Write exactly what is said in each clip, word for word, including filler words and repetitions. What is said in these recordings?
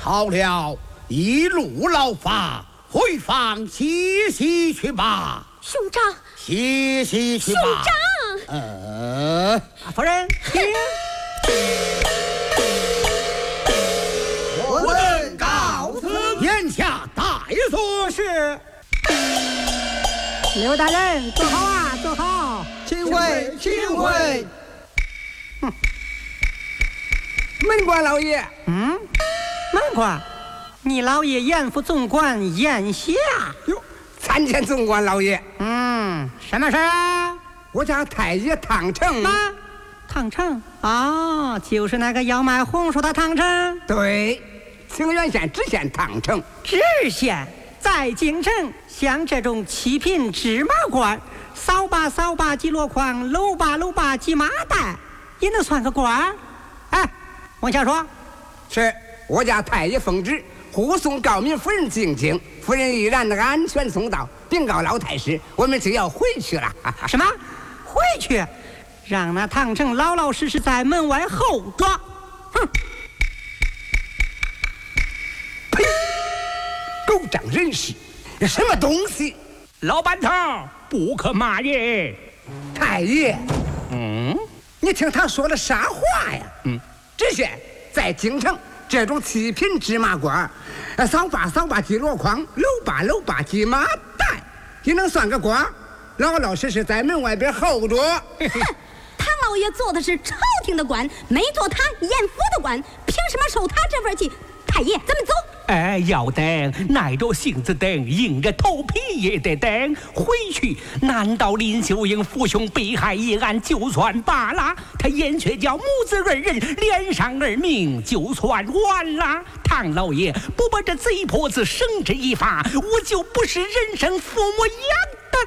好了，一路劳发，回房歇息去吧。 兄长， 歇息去吧。 兄长， 呃， 夫人，请。 我等告辞。眼下大所是。刘大人，坐好啊，坐好。 请回，请回。哼，门官老爷。 嗯，门官，你老爷严府总管严霞。 哟，参见总管老爷。 嗯，什么事啊？ 我家太爷唐成。 妈，唐成啊，就是那个要卖红薯的唐成。 对，清源县知县唐成。 知县在京城，像这种七品芝麻官，扫把扫把几箩筐，搂把搂把几麻袋，也能算个官？哎，往下说。 是我家太爷奉旨护送高敏夫人进京，夫人依然的安全送到，禀告老太师，我们就要回去了。 什么？回去？让那唐成老老实实在门外候着。哼！ 呸！狗仗人势，什么东西？ 老板头，不可骂人。 太爷， 嗯， 你听他说的啥话呀？ 嗯， 知县在京城这种七品芝麻官，扫把扫把几箩筐，搂把搂把几麻袋，也能算个官？老老实实在门外边候着。 哼，唐老爷做的是朝廷的官，没做他严府的官，凭什么受他这份气？太爷，咱们走。 哎，要等，耐着性子等，硬着头皮也得等。回去，难道林秀英父兄被害一案就算罢了？他燕雀叫母子二人连上二命，就算完了。唐老爷不把这贼婆子绳之以法，我就不是人生父母养的。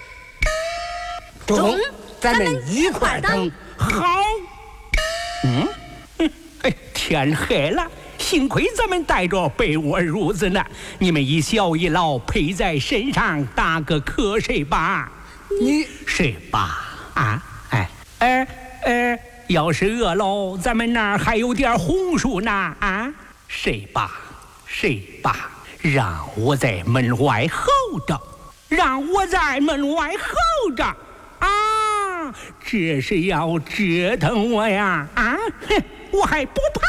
中，咱们一块等。 好。嗯，哼，哎，天黑了。幸亏咱们带着被窝褥子呢，你们一小一老陪在身上，打个瞌睡吧。 你睡吧，啊，哎，哎，哎，要是饿喽，咱们那儿还有点红薯呢，啊，睡吧，睡吧，让我在门外候着，让我在门外候着，啊，这是要折腾我呀，啊，哼，我还不怕。